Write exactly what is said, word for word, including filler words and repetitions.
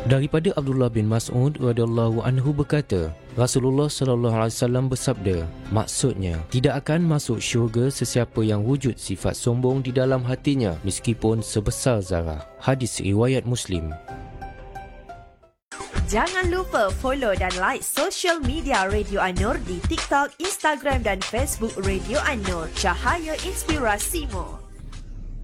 Daripada Abdullah bin Mas'ud radhiyallahu anhu berkata, Rasulullah sallallahu alaihi wasallam bersabda, maksudnya, tidak akan masuk syurga sesiapa yang wujud sifat sombong di dalam hatinya meskipun sebesar zarah. Hadis riwayat Muslim. Jangan lupa follow dan like social media Radio An-Nur di TikTok, Instagram dan Facebook Radio An-Nur. Cahaya Inspirasimu.